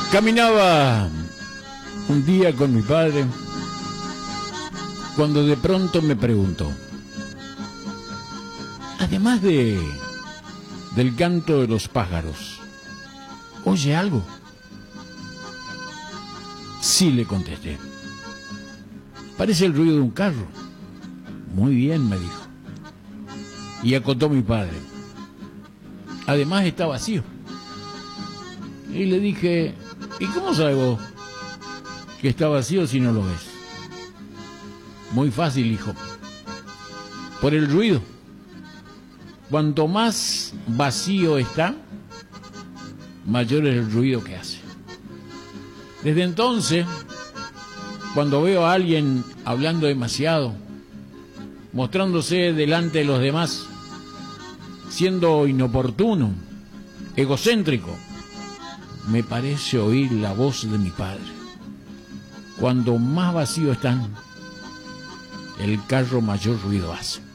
Caminaba un día con mi padre cuando de pronto me preguntó, además del canto de los pájaros, ¿oye algo? Sí, le contesté. Parece el ruido de un carro. Muy bien, me dijo. Y acotó mi padre. Además está vacío. Y le dije, ¿y cómo sabes vos que está vacío si no lo ves? Muy fácil, hijo. Por el ruido. Cuanto más vacío está, mayor es el ruido que hace. Desde entonces, cuando veo a alguien hablando demasiado, mostrándose delante de los demás, siendo inoportuno, egocéntrico, me parece oír la voz de mi padre. Cuando más vacío están, el carro mayor ruido hace.